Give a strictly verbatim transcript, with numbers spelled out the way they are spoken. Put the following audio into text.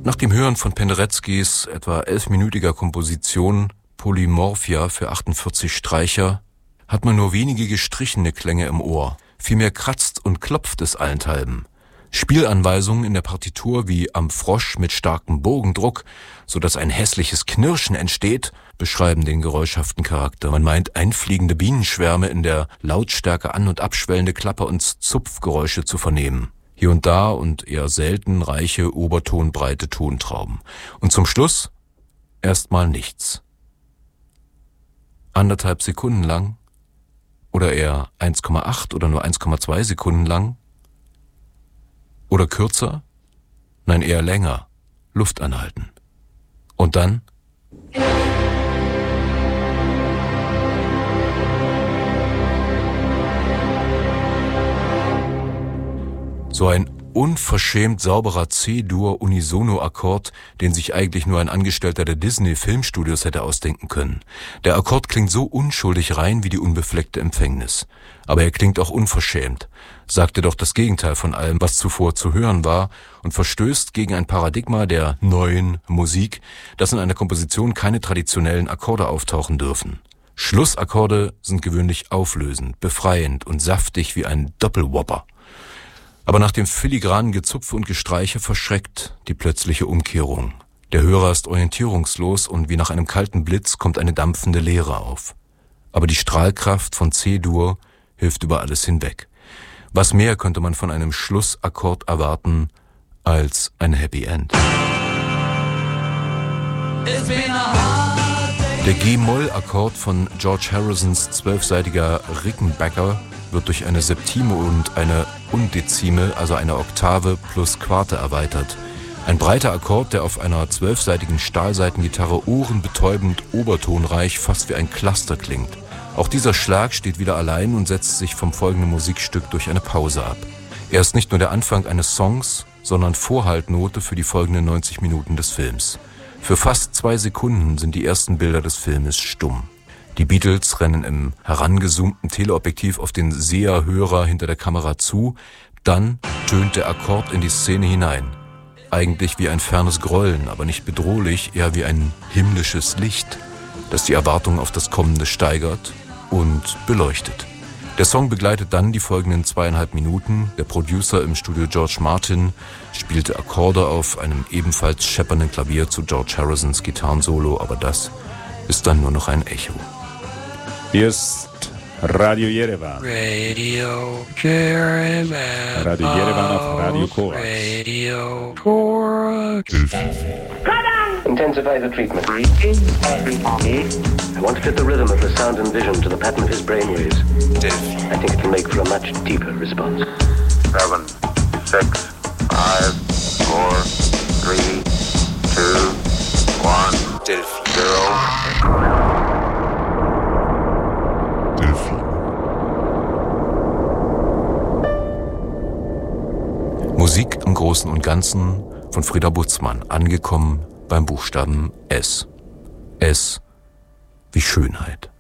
Nach dem Hören von Pendereckis etwa elfminütiger Komposition Polymorphia für achtundvierzig Streicher hat man nur wenige gestrichene Klänge im Ohr. Vielmehr kratzt und klopft es allenthalben. Spielanweisungen in der Partitur wie am Frosch mit starkem Bogendruck, sodass ein hässliches Knirschen entsteht, beschreiben den geräuschhaften Charakter. Man meint, einfliegende Bienenschwärme in der Lautstärke an- und abschwellende Klapper- und Zupfgeräusche zu vernehmen. Hier und da und eher selten reiche, obertonbreite Tontrauben. Und zum Schluss erstmal nichts. Anderthalb Sekunden lang oder eher eins Komma acht oder nur eins Komma zwei Sekunden lang oder kürzer? Nein, eher länger. Luft anhalten. Und dann? So ein unverschämt sauberer C-Dur-Unisono-Akkord, den sich eigentlich nur ein Angestellter der Disney-Filmstudios hätte ausdenken können. Der Akkord klingt so unschuldig rein wie die unbefleckte Empfängnis. Aber er klingt auch unverschämt, sagte doch das Gegenteil von allem, was zuvor zu hören war, und verstößt gegen ein Paradigma der neuen Musik, dass in einer Komposition keine traditionellen Akkorde auftauchen dürfen. Schlussakkorde sind gewöhnlich auflösend, befreiend und saftig wie ein Doppelwhopper. Aber nach dem filigranen Gezupfe und Gestreiche verschreckt die plötzliche Umkehrung. Der Hörer ist orientierungslos und wie nach einem kalten Blitz kommt eine dampfende Leere auf. Aber die Strahlkraft von C-Dur hilft über alles hinweg. Was mehr könnte man von einem Schlussakkord erwarten als ein Happy End? Der G-Moll-Akkord von George Harrisons zwölfseitiger Rickenbacker wird durch eine Septime und eine Undezime, also eine Oktave plus Quarte erweitert. Ein breiter Akkord, der auf einer zwölfseitigen Stahlsaitengitarre ohrenbetäubend obertonreich fast wie ein Cluster klingt. Auch dieser Schlag steht wieder allein und setzt sich vom folgenden Musikstück durch eine Pause ab. Er ist nicht nur der Anfang eines Songs, sondern Vorhaltnote für die folgenden neunzig Minuten des Films. Für fast zwei Sekunden sind die ersten Bilder des Filmes stumm. Die Beatles rennen im herangezoomten Teleobjektiv auf den Seherhörer hinter der Kamera zu, dann tönt der Akkord in die Szene hinein. Eigentlich wie ein fernes Grollen, aber nicht bedrohlich, eher wie ein himmlisches Licht, das die Erwartung auf das Kommende steigert und beleuchtet. Der Song begleitet dann die folgenden zweieinhalb Minuten. Der Producer im Studio George Martin spielte Akkorde auf einem ebenfalls scheppernden Klavier zu George Harrisons Gitarrensolo, aber das ist dann nur noch ein Echo. Hier ist Radio Yerevan. Radio Yerevan. Radio Yerevan auf Radio Korax. Radio Korax. Intensify the treatment. I want to fit the rhythm of the sound and vision to the pattern of his brainwaves. I think it will make for a much deeper response. Seven, six, five, four, three, two, one, zero. Musik im Großen und Ganzen von Frieda Butzmann, angekommen beim Buchstaben S. S wie Schönheit.